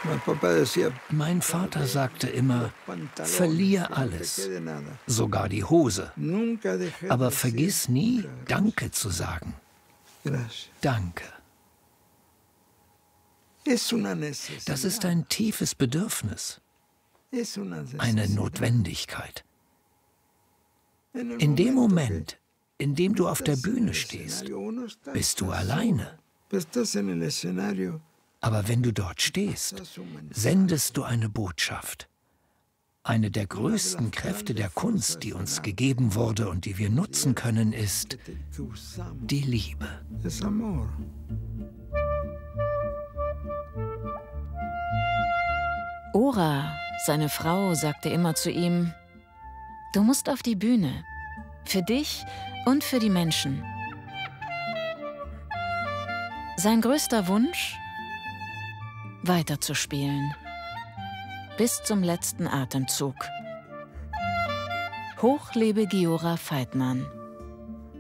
Mein Vater sagte immer, verlier alles, sogar die Hose. Aber vergiss nie, Danke zu sagen. Danke. Das ist ein tiefes Bedürfnis, eine Notwendigkeit. In dem Moment, in dem du auf der Bühne stehst, bist du alleine. Aber wenn du dort stehst, sendest du eine Botschaft. Eine der größten Kräfte der Kunst, die uns gegeben wurde und die wir nutzen können, ist die Liebe. Ora, seine Frau, sagte immer zu ihm: Du musst auf die Bühne, für dich und für die Menschen. Sein größter Wunsch? Weiterzuspielen. Bis zum letzten Atemzug. Hoch lebe Giora Veitman.